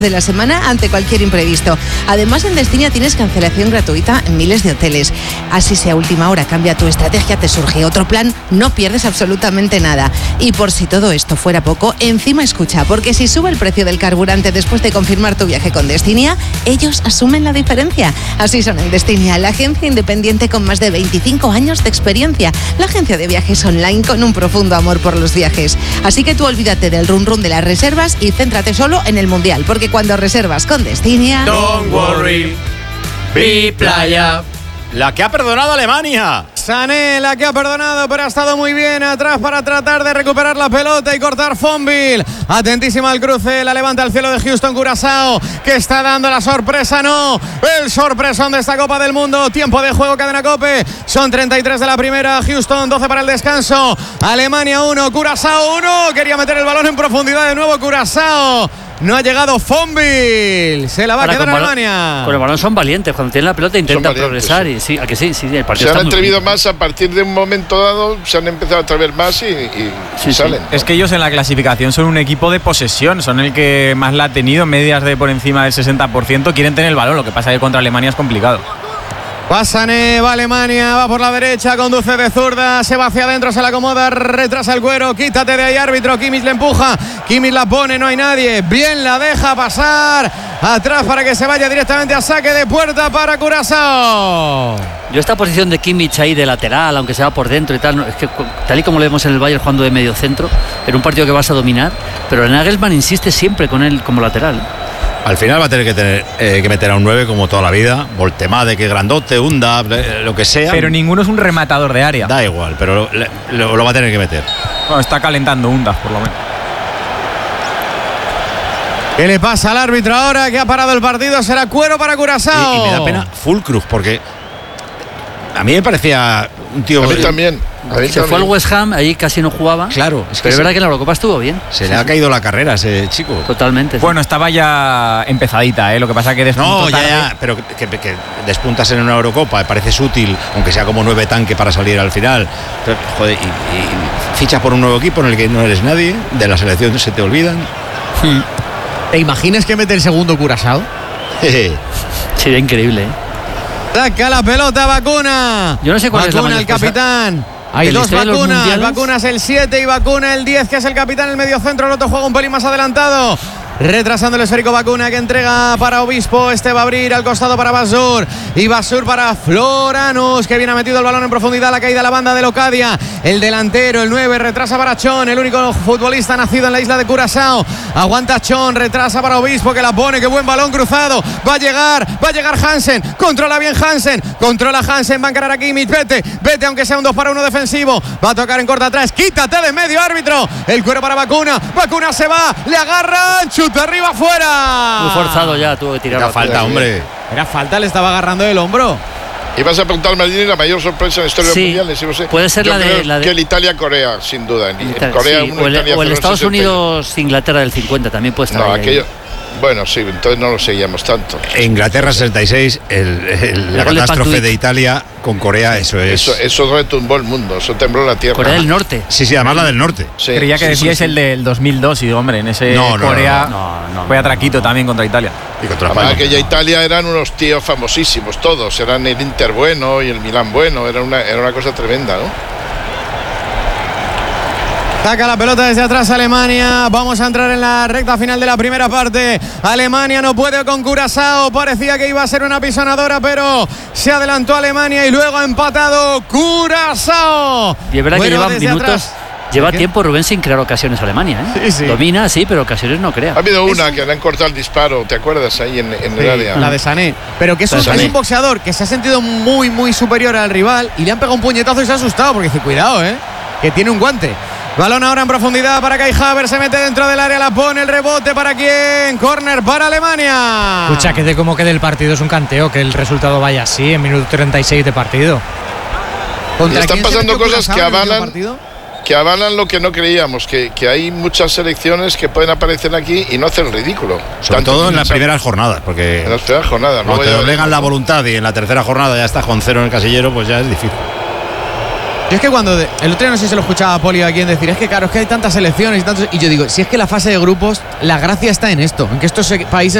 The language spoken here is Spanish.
de la semana ante cualquier imprevisto. Además, en Destinia tienes cancelación gratuita en miles de hoteles. Así si a última hora cambia tu estrategia, te surge otro plan, no pierdes absolutamente nada. Y por si todo esto fuera poco, encima escucha, porque si sube el precio del carburante después de confirmar tu viaje con Destinia, ellos asumen la diferencia. Así son en Destinia, la agencia independiente con más de 25 años de experiencia, la agencia de viajes online con un profundo amor por los viajes. Así que tú olvídate del run run de las reservas y céntrate solo en el Mundial, porque cuando reservas con Destinia... Don't worry, be playa. La que ha perdonado a Alemania. Sané, la que ha perdonado, pero ha estado muy bien atrás para tratar de recuperar la pelota y cortar Fonville. Atentísima al cruce, la levanta al cielo de Houston Curazao, que está dando la sorpresa, no. El sorpresón de esta Copa del Mundo. Tiempo de juego, Cadena COPE. Son 33 de la primera, Houston 12 para el descanso. Alemania 1, Curazao 1. Quería meter el balón en profundidad de nuevo Curazao. No ha llegado Fonville. Se la va a quedar Alemania. Con el balón son valientes. Cuando tienen la pelota intentan progresar. Sí. Y sí, ¿a que sí? El partido se han atrevido más a partir de un momento dado. Se han empezado a atrever más y salen. Es que ellos en la clasificación son un equipo de posesión. Son el que más la ha tenido. Medias de por encima del 60%. Quieren tener el balón. Lo que pasa es que contra Alemania es complicado. Va Sané, va Alemania, va por la derecha, conduce de zurda, se va hacia adentro, se la acomoda, retrasa el cuero, quítate de ahí, árbitro. Kimmich le empuja, Kimmich la pone, no hay nadie, bien la deja pasar atrás para que se vaya directamente a saque de puerta para Curazao. Yo esta posición de Kimmich ahí de lateral, aunque se va por dentro y tal, es que tal y como lo vemos en el Bayern jugando de medio centro, en un partido que vas a dominar, pero Nagelsmann insiste siempre con él como lateral. Al final va a tener que meter a un 9 como toda la vida. Voltemade, que grandote, Unda, lo que sea. Pero ninguno es un rematador de área. Da igual, pero lo va a tener que meter. Bueno, está calentando Unda, por lo menos. ¿Qué le pasa al árbitro ahora que ha parado el partido? Será cuero para Curazao. Y me da pena Füllkrug, porque a mí me parecía un tío... A mí también. Se fue al West Ham, allí casi no jugaba. Claro, pero es verdad que en la Eurocopa estuvo bien. Se le ha caído la carrera a ese chico. Totalmente. Sí. Bueno, estaba ya empezadita, lo que pasa es que despuntó ya, pero que despuntas en una Eurocopa, pareces útil, aunque sea como 9 tanque para salir al final. Pero, joder, y fichas por un nuevo equipo en el que no eres nadie, de la selección se te olvidan. ¿Te imaginas que mete el segundo Curazao? Sería increíble, Saca la pelota, Vacuna. Yo no sé cuál Vacuna, es la el capitán. Hay dos Vacunas. Vacunas el 7 y Vacuna el 10, que es el capitán en el medio centro. El otro juega un pelín más adelantado. Retrasando el esférico Vacuna, que entrega para Obispo. Este va a abrir al costado para Basur. Y Basur para Floranus, que viene metido el balón en profundidad. La caída a la banda de Locadia. El delantero, el 9, retrasa para Chon, el único futbolista nacido en la isla de Curazao. Aguanta Chon, retrasa para Obispo, que la pone. Qué buen balón cruzado. Va a llegar Hansen. Controla bien Hansen. Va a encarar a Kimmich. Vete, aunque sea un 2 para 1 defensivo. Va a tocar en corta atrás. Quítate de medio, árbitro. El cuero para Vacuna. Vacuna se va. Le agarran. Chute arriba, afuera. Muy forzado ya, tuvo que tirar. Era falta, hombre. Era falta, le estaba agarrando el hombro. Y vas a preguntarme, Maldini, la mayor sorpresa en la historia del Mundial. Sí, puede ser la de... que el Italia-Corea, sin duda. En Corea, sí, o el Estados Unidos-Inglaterra del 50 también puede estar. No, aquello... Bueno, sí, entonces no lo seguíamos tanto. Inglaterra 66, la catástrofe de Italia con Corea, eso es. Eso retumbó el mundo, eso tembló la tierra. Corea del Norte. Sí, además la del norte. Sí, creía que decíais el del 2002 y digo, hombre, en ese Corea fue atraquito también contra Italia. Y contra España. Aquella Italia eran unos tíos famosísimos, todos. Eran el Inter bueno y el Milán bueno, era una cosa tremenda, ¿no? Saca la pelota desde atrás Alemania. Vamos a entrar en la recta final de la primera parte. Alemania no puede con Curazao. Parecía que iba a ser una pisonadora, pero se adelantó Alemania y luego ha empatado Curazao. Y es verdad que lleva minutos. Lleva tiempo Rubén sin crear ocasiones Alemania, Sí. Domina, sí, pero ocasiones no crea. Ha habido una que le han cortado el disparo, ¿te acuerdas? Ahí en el área. La de Sané. Pero que es un boxeador que se ha sentido muy, muy superior al rival y le han pegado un puñetazo y se ha asustado porque dice, cuidado, que tiene un guante. Balón ahora en profundidad para Kai Havertz, se mete dentro del área, la pone, el rebote para quién, córner para Alemania. Escucha, que de cómo quede el partido es un canteo, que el resultado vaya así en minuto 36 de partido. Y están pasando cosas que avalan lo que no creíamos, que hay muchas selecciones que pueden aparecer aquí y no hacer el ridículo. Sobre todo en las primeras jornadas, porque en las primeras jornadas no te doblegan la voluntad y en la tercera jornada ya estás con 0 en el casillero, pues ya es difícil. Yo es que cuando el otro día no sé si se lo escuchaba a Poli aquí en decir, es que claro, es que hay tantas selecciones y tantos, y yo digo, si es que la fase de grupos, la gracia está en esto, en que estos países